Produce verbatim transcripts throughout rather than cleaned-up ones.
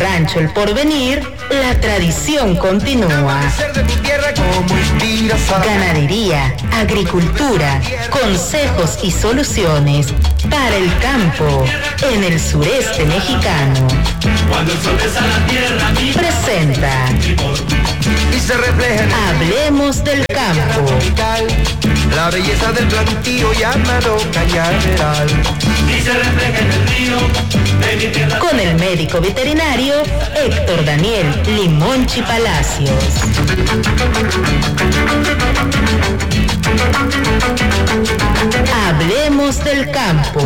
Rancho El Porvenir, la tradición continúa. Ganadería, agricultura, consejos y soluciones para el campo en el sureste mexicano. Presenta Hablemos del Campo. La belleza del plantío llamado cañaveral. Y se refleja en el río de mi tierra. Con el médico veterinario Héctor Daniel Limonchi Palacios. Hablemos del Campo.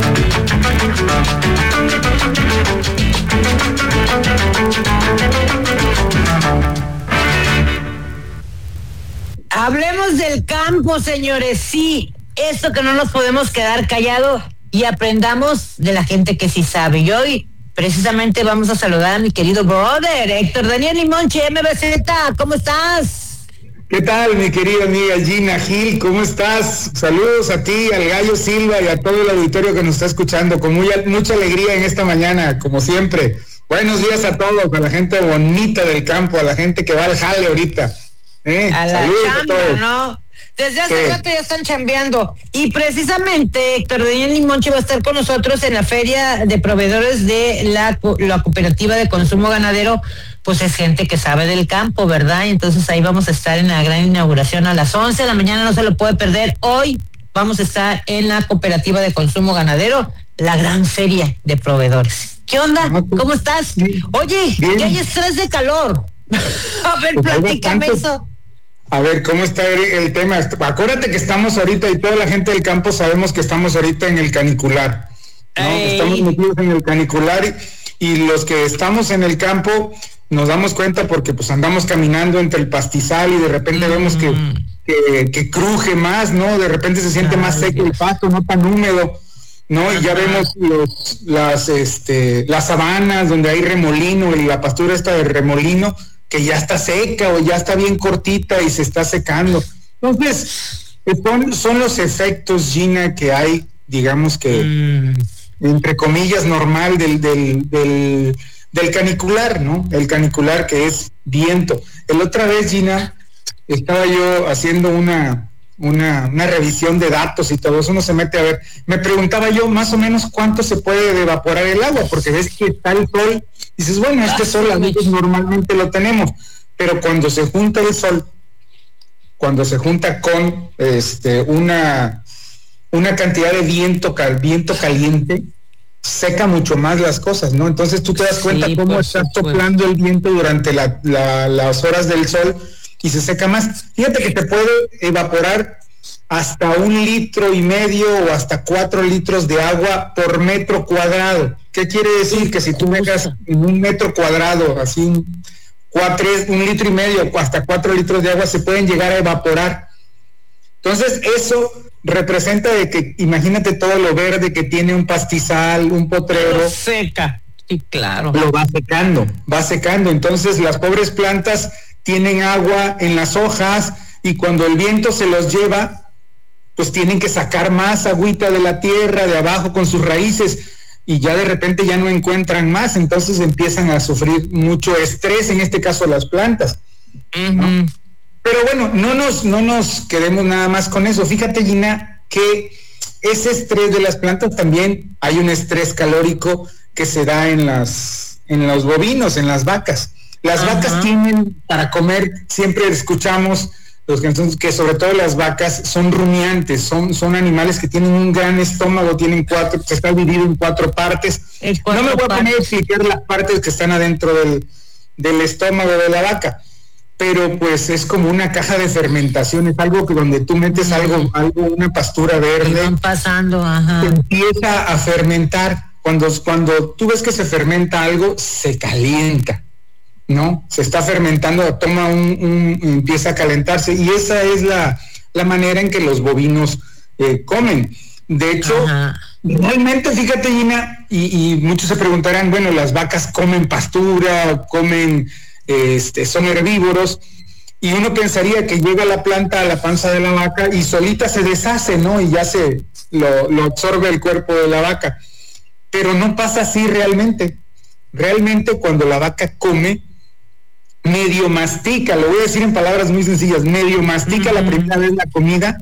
Hablemos del campo, señores. Sí, esto que no nos podemos quedar callados y aprendamos de la gente que sí sabe. Y hoy, precisamente, vamos a saludar a mi querido brother, Héctor Daniel Limonchi, M B Z. ¿Cómo estás? ¿Qué tal, mi querida amiga Gina Gil? ¿Cómo estás? Saludos a ti, al Gallo Silva y a todo el auditorio que nos está escuchando con muy, mucha alegría en esta mañana, como siempre. Buenos días a todos, a la gente bonita del campo, a la gente que va al jale ahorita. Eh, a la chamba, ¿no? Desde hace rato ya están chambeando. Y precisamente Héctor Daniel Limonchi va a estar con nosotros en la feria de proveedores de la, la cooperativa de consumo ganadero. Pues es gente que sabe del campo, ¿verdad? Entonces ahí vamos a estar en la gran inauguración a las once de la mañana, no se lo puede perder. Hoy vamos a estar en la cooperativa de consumo ganadero, la gran feria de proveedores. ¿Qué onda? ¿Cómo estás? Oye, que hay estrés de calor. A ver, platícame eso. A ver, ¿cómo está el tema? Acuérdate que estamos ahorita, y toda la gente del campo sabemos que estamos ahorita en el canicular, ¿no? Estamos metidos en el canicular y, y los que estamos en el campo nos damos cuenta porque pues andamos caminando entre el pastizal y de repente mm. vemos que, que, que cruje más, ¿no? De repente se siente Ay, más seco Dios. El pasto, no tan húmedo, ¿no? Ajá. Y ya vemos los, las, este, las sabanas donde hay remolino y la pastura esta de remolino que ya está seca o ya está bien cortita y se está secando. Entonces, son, son los efectos, Gina, que hay, digamos que, mm. entre comillas, normal del, del, del, del canicular, ¿no? El canicular que es viento. El otra vez, Gina, estaba yo haciendo una, una, una revisión de datos y todo eso, uno se mete a ver. Me preguntaba yo más o menos cuánto se puede evaporar el agua, porque ves que está el sol. Dices, bueno, este sol a veces normalmente lo tenemos, pero cuando se junta el sol, cuando se junta con este una, una cantidad de viento, cal, viento caliente, seca mucho más las cosas, ¿no? Entonces tú te das cuenta sí, cómo está soplando el viento durante la, la, las horas del sol y se seca más. Fíjate que te puede evaporar hasta un litro y medio o hasta cuatro litros de agua por metro cuadrado. ¿Qué quiere decir? Que si tú dejas en un metro cuadrado, así un, cuatro, un litro y medio, hasta cuatro litros de agua se pueden llegar a evaporar. Entonces eso representa de que, imagínate todo lo verde que tiene un pastizal, un potrero. Lo seca, sí, claro. Lo va secando, va secando. Entonces las pobres plantas tienen agua en las hojas y cuando el viento se los lleva, pues tienen que sacar más agüita de la tierra, de abajo con sus raíces, y ya de repente ya no encuentran más, entonces empiezan a sufrir mucho estrés, en este caso las plantas, ¿no? Uh-huh. Pero bueno, no nos, no nos quedemos nada más con eso. Fíjate, Gina, que ese estrés de las plantas también hay un estrés calórico que se da en las, en los bovinos, en las vacas. Las uh-huh. vacas tienen para comer, siempre escuchamos los que, que sobre todo las vacas son rumiantes, son, son animales que tienen un gran estómago, tienen cuatro, que está dividido en cuatro partes. Cuatro no me voy a poner a explicar las partes que están adentro del, del estómago de la vaca, pero pues es como una caja de fermentación, es algo que donde tú metes algo, algo una pastura verde, van pasando, ajá. empieza a fermentar. Cuando, cuando tú ves que se fermenta algo, se calienta, ¿no? Se está fermentando, toma un, un empieza a calentarse, y esa es la, la manera en que los bovinos eh, comen. De hecho, Ajá. realmente, fíjate, Gina, y, y muchos se preguntarán, bueno, las vacas comen pastura, comen, este, son herbívoros, y uno pensaría que llega la planta a la panza de la vaca y solita se deshace, ¿no? Y ya se lo, lo absorbe el cuerpo de la vaca. Pero no pasa así realmente. realmente cuando la vaca come, medio mastica, lo voy a decir en palabras muy sencillas, medio mastica uh-huh. la primera vez la comida,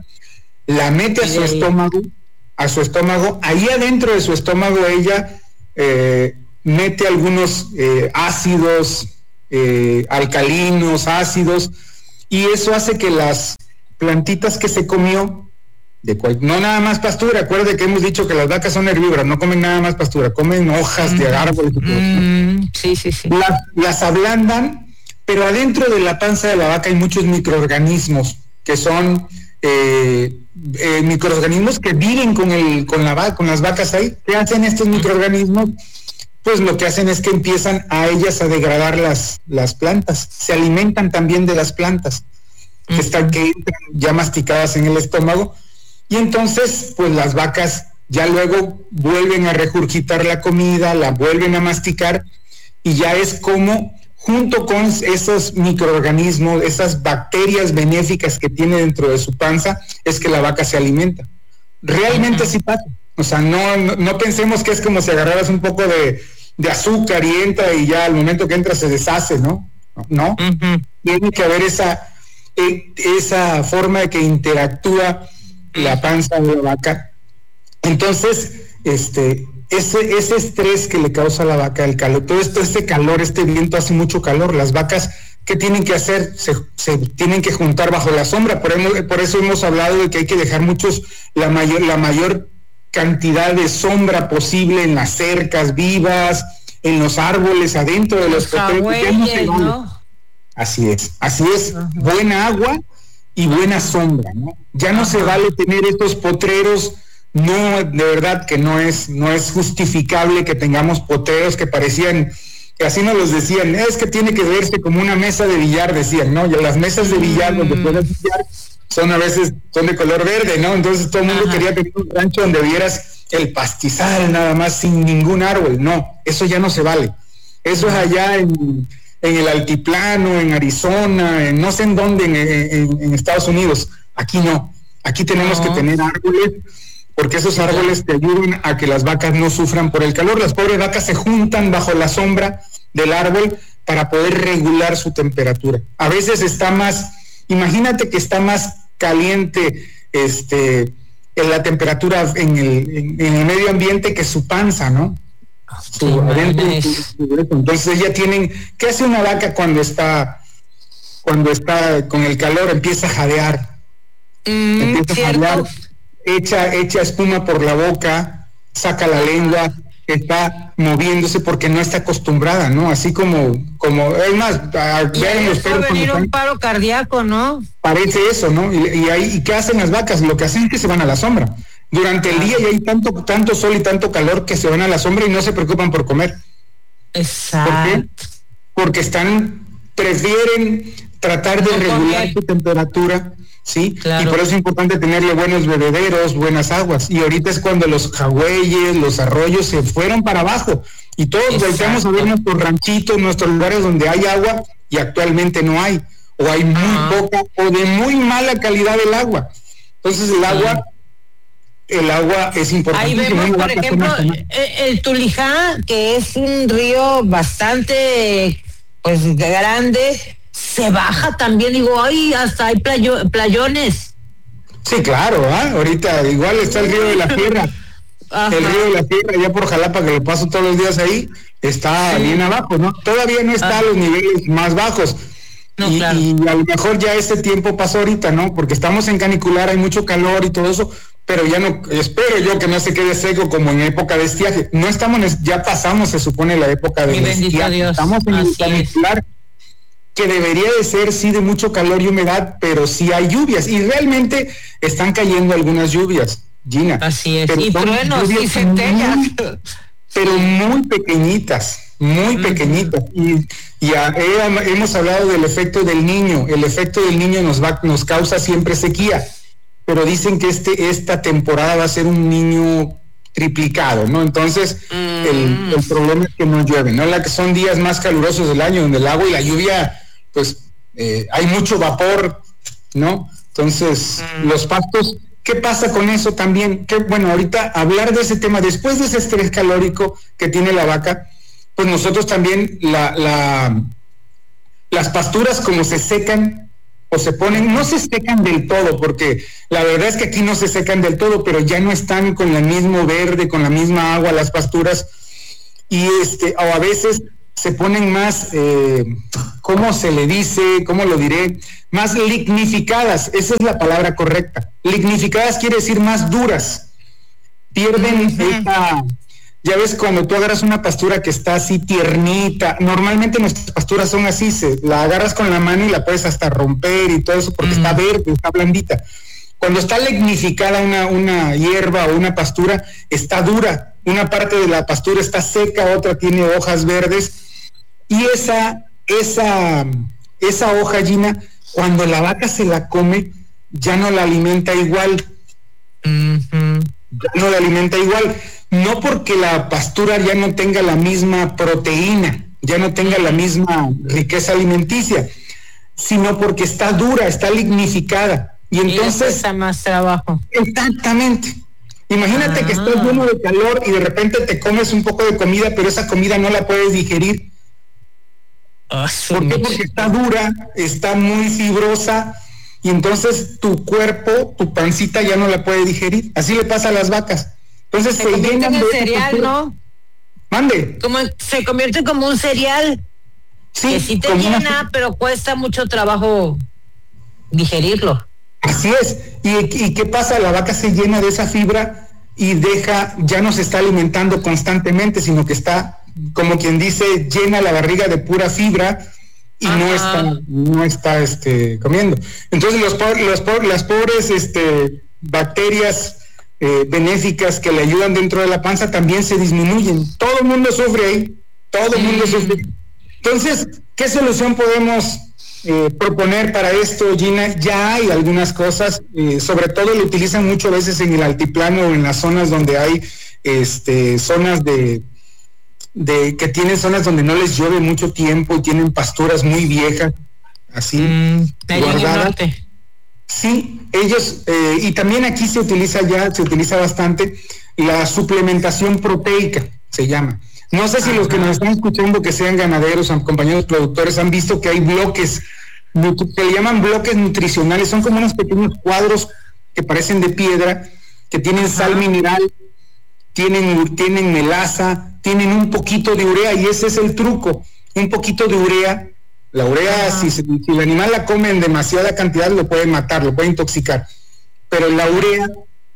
la mete a su estómago, a su estómago, ahí adentro de su estómago ella eh, mete algunos eh, ácidos, eh, alcalinos, ácidos, y eso hace que las plantitas que se comió, de cual, no nada más pastura, acuérdate que hemos dicho que las vacas son herbívoras, no comen nada más pastura, comen hojas mm. de árboles. Mm, sí, sí, sí. Las, las ablandan, pero adentro de la panza de la vaca hay muchos microorganismos que son eh, eh, microorganismos que viven con el con la con las vacas ahí. ¿Qué hacen estos microorganismos? Pues lo que hacen es que empiezan a ellas a degradar las, las plantas, se alimentan también de las plantas que uh-huh. están que entran ya masticadas en el estómago, y entonces pues las vacas ya luego vuelven a regurgitar la comida, la vuelven a masticar, y ya es como junto con esos microorganismos, esas bacterias benéficas que tiene dentro de su panza, es que la vaca se alimenta. Realmente uh-huh. sí pasa. O sea, no, no, no pensemos que es como si agarraras un poco de, de azúcar y entra y ya al momento que entra se deshace, ¿no? No. Uh-huh. Tiene que haber esa, eh, esa forma de que interactúa la panza de la vaca. Entonces, este, ese, ese estrés que le causa a la vaca, el calor, todo esto, este calor, este viento hace mucho calor. Las vacas, ¿qué tienen que hacer? Se, se tienen que juntar bajo la sombra. Por, por eso hemos hablado de que hay que dejar muchos, la mayor, la mayor cantidad de sombra posible en las cercas vivas, en los árboles, adentro de los potreros. ¿No? Así es, así es, uh-huh. buena agua y buena sombra, ¿no? Ya no uh-huh. se vale tener estos potreros, no, de verdad que no es, no es justificable que tengamos potreros que parecían, que así nos los decían, es que tiene que verse como una mesa de billar, decían, ¿no? Y las mesas de billar donde mm. puedes billar son a veces, son de color verde, ¿no? Entonces todo el mundo Ajá. quería tener un rancho donde vieras el pastizal nada más sin ningún árbol. No, eso ya no se vale. Eso es allá en, en el altiplano, en Arizona, en no sé en dónde, en, en, en Estados Unidos. Aquí no, aquí tenemos no. que tener árboles, porque esos árboles te ayudan a que las vacas no sufran por el calor. Las pobres vacas se juntan bajo la sombra del árbol para poder regular su temperatura. A veces está más... Imagínate que está más caliente este, en la temperatura en el, en, en el medio ambiente que su panza, ¿no? Su, sí, adentro, su, entonces ellas tienen... ¿Qué hace una vaca cuando está cuando está con el calor? Empieza a jadear. Mm, empieza ¿cierto? a jadear, echa, echa espuma por la boca, saca la lengua, está moviéndose porque no está acostumbrada, ¿no? Así como, como es más, a, vean los perros va a venir un paro cardíaco, ¿no? Parece eso, ¿no? Y, y ahí, ¿y qué hacen las vacas? Lo que hacen es que se van a la sombra. Durante el día y hay tanto, tanto sol y tanto calor que se van a la sombra y no se preocupan por comer. Exacto. ¿Por qué? Porque están, prefieren tratar de no regular comer. su temperatura, ¿sí? Claro. Y por eso es importante tenerle buenos bebederos, buenas aguas. Y ahorita es cuando los jagüeyes, los arroyos se fueron para abajo. Y todos volteamos a ver nuestros ranchitos, nuestros lugares donde hay agua y actualmente no hay. O hay muy uh-huh. poca o de muy mala calidad el agua. Entonces el agua, el agua es importante. Ahí vemos, por ejemplo, el Tulijá, que es un río bastante pues grande, se baja también, digo, ay, hasta hay playo, playones. Sí, claro, ¿eh? Ahorita igual está el río de la Sierra. Ajá. El río de la Sierra, allá por Jalapa, que lo paso todos los días ahí, está sí. bien abajo, ¿no? Todavía no está ah. a los niveles más bajos. No, y, claro. y a lo mejor ya ese tiempo pasó ahorita, ¿no? Porque estamos en canicular, hay mucho calor y todo eso, pero ya no, espero yo que no se quede seco como en época de estiaje. No estamos, ya pasamos, se supone, la época de estiaje. Estamos en el canicular, que debería de ser, sí, de mucho calor y humedad, pero sí hay lluvias, y realmente están cayendo algunas lluvias, Gina. Así es, y truenos y centellas. Pero muy pequeñitas, muy mm. pequeñitas, y, y a, he, hemos hablado del efecto del niño. El efecto del niño nos va, nos causa siempre sequía, pero dicen que este esta temporada va a ser un niño triplicado, ¿no? Entonces mm. el, el problema es que no llueve, ¿no? La que son días más calurosos del año, donde el agua y la lluvia, pues eh, hay mucho vapor, ¿no? Entonces mm. los pastos, ¿qué pasa con eso también? Que bueno, ahorita hablar de ese tema, después de ese estrés calórico que tiene la vaca, pues nosotros también la, la, las pasturas como se secan o se ponen, no se secan del todo, porque la verdad es que aquí no se secan del todo, pero ya no están con el mismo verde, con la misma agua las pasturas, y este, o a veces se ponen más, eh, ¿cómo se le dice? ¿Cómo lo diré? Más lignificadas, esa es la palabra correcta. Lignificadas quiere decir más duras. Pierden uh-huh. esa, ya ves, cuando tú agarras una pastura que está así tiernita, normalmente nuestras pasturas son así, se, la agarras con la mano y la puedes hasta romper y todo eso porque uh-huh. está verde, está blandita. Cuando está lignificada una, una hierba o una pastura, está dura. Una parte de la pastura está seca, otra tiene hojas verdes. Y esa, esa, esa hoja, Gina, cuando la vaca se la come, ya no la alimenta igual. Uh-huh. Ya no la alimenta igual. No porque la pastura ya no tenga la misma proteína, ya no tenga la misma riqueza alimenticia, sino porque está dura, está lignificada. Y entonces... está más trabajo. Exactamente. Imagínate ah. que estás lleno de calor y de repente te comes un poco de comida, pero esa comida no la puedes digerir. Oh, ¿Por qué? Porque está dura, está muy fibrosa y entonces tu cuerpo, tu pancita ya no la puede digerir. Así le pasa a las vacas. Entonces se, se llenan en de cereal, ¿no? Mande. Como se convierte como un cereal. Sí, que sí te llena, una... pero cuesta mucho trabajo digerirlo. Así es. ¿Y, ¿Y qué pasa? La vaca se llena de esa fibra y deja, ya no se está alimentando constantemente, sino que está, como quien dice, llena la barriga de pura fibra y Ajá. no está, no está este, comiendo. Entonces los, los las pobres este, bacterias eh, benéficas que le ayudan dentro de la panza también se disminuyen. Todo el mundo sufre ahí, todo el mundo sufre. Entonces, ¿qué solución podemos eh, proponer para esto, Gina? Ya hay algunas cosas, eh, sobre todo lo utilizan mucho a veces en el altiplano o en las zonas donde hay este, zonas de, de que tienen zonas donde no les llueve mucho tiempo y tienen pasturas muy viejas, así, mm, guardadas. Sí, ellos, eh, y también aquí se utiliza ya, se utiliza bastante la suplementación proteica, se llama. No sé si Ajá. los que nos están escuchando, que sean ganaderos, compañeros productores, han visto que hay bloques, que le llaman bloques nutricionales, son como unos pequeños cuadros que parecen de piedra, que tienen Ajá. sal mineral, tienen, tienen melaza, tienen un poquito de urea, y ese es el truco, un poquito de urea. La urea, si, si el animal la come en demasiada cantidad, lo puede matar, lo puede intoxicar, pero la urea,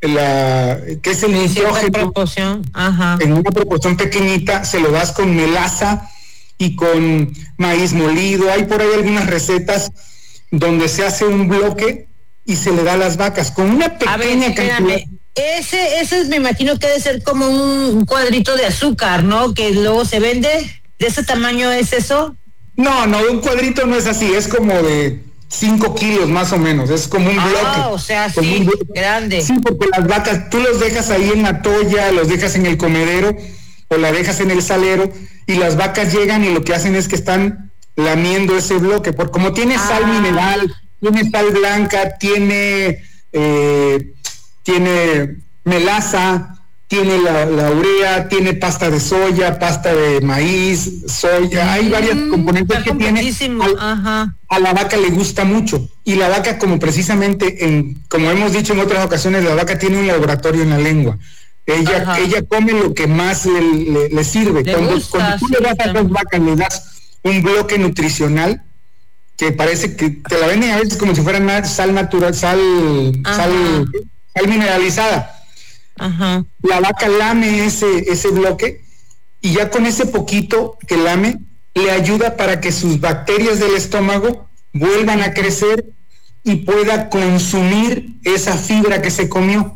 la que es el nitrógeno, Ajá. en una proporción pequeñita, se lo das con melaza y con maíz molido. Hay por ahí algunas recetas donde se hace un bloque y se le da a las vacas con una pequeña a ver, cantidad. Ese, ese me imagino que debe ser como un cuadrito de azúcar, ¿no? Que luego se vende. ¿De ese tamaño es eso? No, no, un cuadrito no es así, es como de cinco kilos más o menos, es como un ah, bloque. o sea, sí, grande. Sí, porque las vacas, tú los dejas ahí en la toalla, los dejas en el comedero o la dejas en el salero y las vacas llegan y lo que hacen es que están lamiendo ese bloque, porque como tiene ah. sal mineral, tiene sal blanca, tiene, eh, tiene melaza, tiene la, la urea, tiene pasta de soya, pasta de maíz, soya, mm, hay varias componentes que tiene. A, Ajá. a la vaca le gusta mucho. Y la vaca, como precisamente, en, como hemos dicho en otras ocasiones, la vaca tiene un laboratorio en la lengua. Ella, Ajá. ella come lo que más le, le, le sirve. Le cuando, gusta, cuando tú sí, le das a las vacas, le das un bloque nutricional que parece que te la venden a veces como si fuera sal natural, sal, sal, sal mineralizada. Ajá. La vaca lame ese, ese bloque y ya con ese poquito que lame le ayuda para que sus bacterias del estómago vuelvan a crecer y pueda consumir esa fibra que se comió.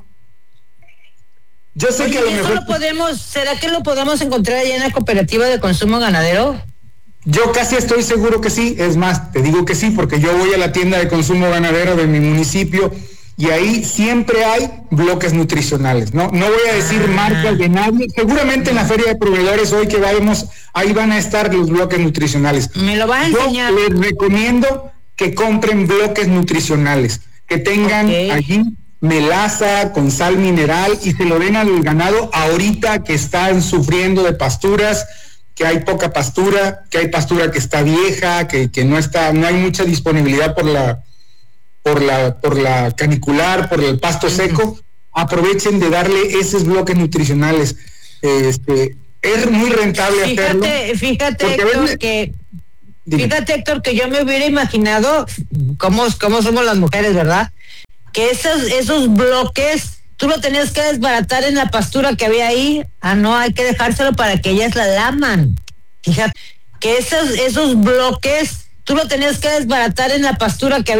Yo sé Oye, que a lo mejor... Lo podemos, ¿será que lo podemos encontrar allá en la cooperativa de consumo ganadero? Yo casi estoy seguro que sí, es más, te digo que sí, porque yo voy a la tienda de consumo ganadero de mi municipio y ahí siempre hay bloques nutricionales, ¿no? No voy a decir ah. marcas de nadie, seguramente en la feria de proveedores hoy que vayamos, ahí van a estar los bloques nutricionales. Me lo vas a Yo enseñar. les recomiendo que compren bloques nutricionales, que tengan okay. allí melaza con sal mineral y se lo den al ganado ahorita que están sufriendo de pasturas que hay poca pastura, que hay pastura que está vieja, que, que no está, no hay mucha disponibilidad por la, por la, por la canicular, por el pasto seco, aprovechen de darle esos bloques nutricionales. Este, es muy rentable fíjate, hacerlo. Fíjate, Héctor, veces, que dime. Fíjate, Héctor, que yo me hubiera imaginado cómo, cómo somos las mujeres, ¿verdad? Que esos, esos bloques tú lo tenías que desbaratar en la pastura que había ahí. Ah, no, hay que dejárselo para que ellas la laman. Fíjate, que esos, esos bloques, tú lo tenías que desbaratar en la pastura que había